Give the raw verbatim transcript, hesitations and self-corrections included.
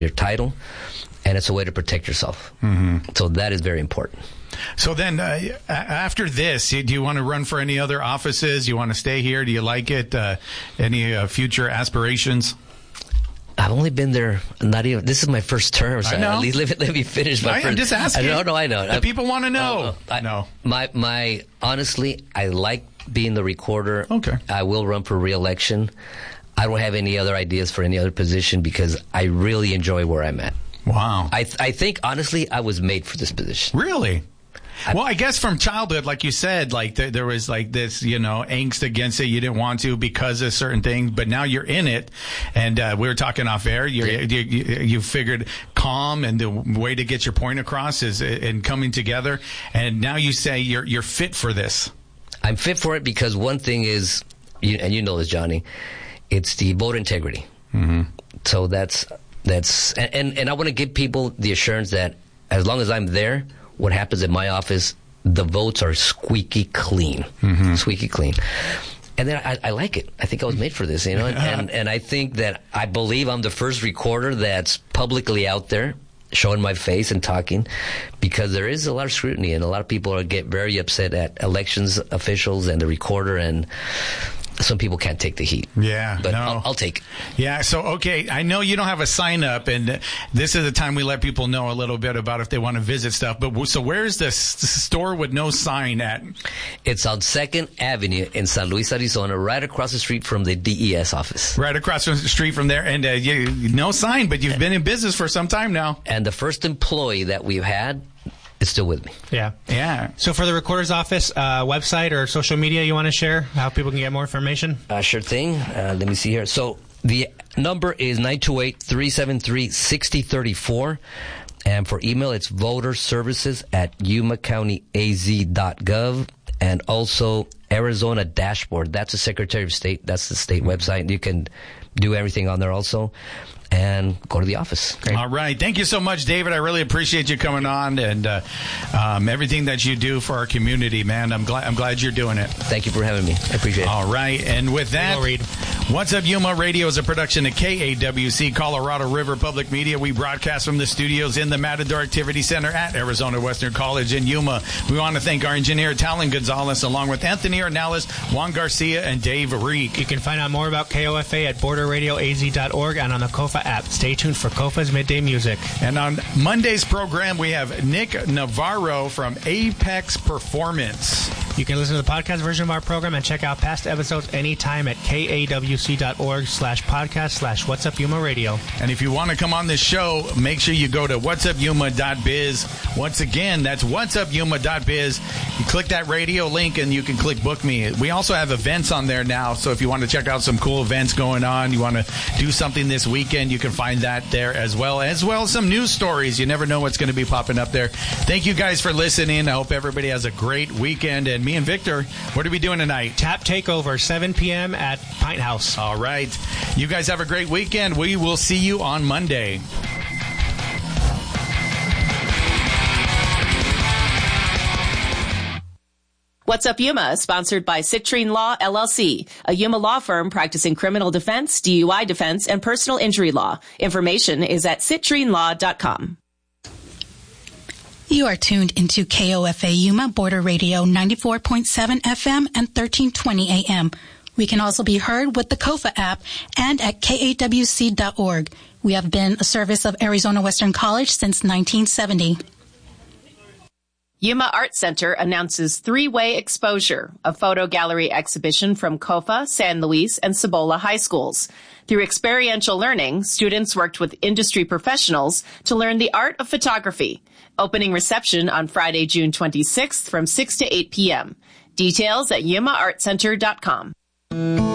your title, and it's a way to protect yourself. Mm-hmm. So that is very important. So then, uh, after this, do you want to run for any other offices? Do you want to stay here? Do you like it? Uh, any uh, future aspirations? I've only been there, not even, this is my first term, so I know. At least let, let me finish my I, first. I'm just asking. I know, no, I know. The I, people want to know. Oh, no. I, no. My, my, honestly, I like being the recorder. Okay. I will run for re-election. I don't have any other ideas for any other position because I really enjoy where I'm at. Wow. I, I think, honestly, I was made for this position. Really? Well, I guess from childhood, like you said, like there, there was like this, you know, angst against it. You didn't want to because of certain things, but now you're in it. And uh, we were talking off air. You're, Yeah. you, you, you figured calm and the way to get your point across is in coming together. And now you say you're you're fit for this. I'm fit for it because one thing is, you, and you know this, Johnny, it's the voter integrity. Mm-hmm. So that's that's and, and, and I want to give people the assurance that as long as I'm there, what happens in my office, the votes are squeaky clean, mm-hmm. squeaky clean. And then I, I like it. I think I was made for this, you know. And, and and I think that I believe I'm the first recorder that's publicly out there showing my face and talking, because there is a lot of scrutiny and a lot of people are get very upset at elections officials and the recorder, and some people can't take the heat. Yeah, but no. I'll, I'll take it. Yeah, so, okay, I know you don't have a sign up, and this is the time we let people know a little bit about if they want to visit stuff, but so where's the s- store with no sign at? It's on second Avenue in San Luis, Arizona, right across the street from the D E S office. Right across the street from there, and uh, you, no sign, but you've been in business for some time now. And the first employee that we've had is still with me. Yeah. Yeah. So for the recorder's office, uh, website or social media you want to share, how people can get more information? Uh, sure thing. Uh, let me see here. So the number is nine two eight, three seven three, six zero three four. And for email, it's voter services at yuma county a z dot gov. And also Arizona Dashboard. That's the Secretary of State. That's the state website. You can do everything on there also. And go to the office. Great. All right. Thank you so much, David. I really appreciate you coming on and uh, um, everything that you do for our community, man. I'm glad I'm glad you're doing it. Thank you for having me. I appreciate it. All right. And with that, What's Up Yuma Radio is a production of K A W C, Colorado River Public Media. We broadcast from the studios in the Matador Activity Center at Arizona Western College in Yuma. We want to thank our engineer, Talon Gonzalez, along with Anthony Ornelas, Juan Garcia, and Dave Reek. You can find out more about K O F A at border radio a z dot org and on the K O F A app. Stay tuned for K O F A's Midday Music. And on Monday's program, we have Nick Navarro from Apex Performance. You can listen to the podcast version of our program and check out past episodes anytime at kawc.org slash podcast slash What's Up Yuma Radio. And if you want to come on this show, make sure you go to whats up yuma dot biz. Once again, that's whats up yuma dot biz. You click that radio link and you can click Book Me. We also have events on there now, so if you want to check out some cool events going on, you want to do something this weekend, you can find that there as well, as well as some news stories. You never know what's going to be popping up there. Thank you guys for listening. I hope everybody has a great weekend. And me and Victor, what are we doing tonight? Tap Takeover, seven p.m. at Pint House. All right. You guys have a great weekend. We will see you on Monday. What's Up Yuma is sponsored by Citrine Law, L L C, a Yuma law firm practicing criminal defense, D U I defense, and personal injury law. Information is at citrine law dot com. You are tuned into K O F A Yuma Border Radio ninety-four point seven F M and thirteen twenty A M. We can also be heard with the K O F A app and at K A W C dot org. We have been a service of Arizona Western College since nineteen seventy. Yuma Art Center announces Three-Way Exposure, a photo gallery exhibition from C O F A, San Luis, and Cibola High Schools. Through experiential learning, students worked with industry professionals to learn the art of photography. Opening reception on Friday, June twenty-sixth from six to eight p.m. Details at yuma art center dot com.